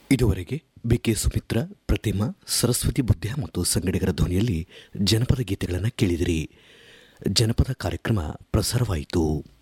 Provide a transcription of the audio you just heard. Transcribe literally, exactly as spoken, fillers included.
ಇದುವರೆಗೆ B K Sumitra, ಪ್ರತಿಮಾ, ಸರಸ್ವತಿ ಬುದ್ಧ ಮತ್ತು ಸಂಗಡಿಗರ ಧ್ವನಿಯಲ್ಲಿ ಜನಪದ ಗೀತೆಗಳನ್ನು ಕೇಳಿದಿರಿ. ಜನಪದ ಕಾರ್ಯಕ್ರಮ ಪ್ರಸಾರವಾಯಿತು.